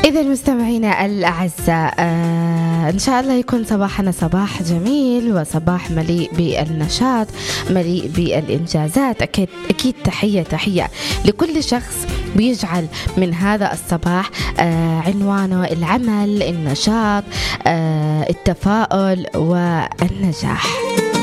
إذا مستمعينا الأعزاء، إن شاء الله يكون صباحنا صباح جميل وصباح مليء بالنشاط، مليء بالإنجازات. أكيد تحية لكل شخص بيجعل من هذا الصباح عنوانه العمل، النشاط، التفاؤل والنجاح.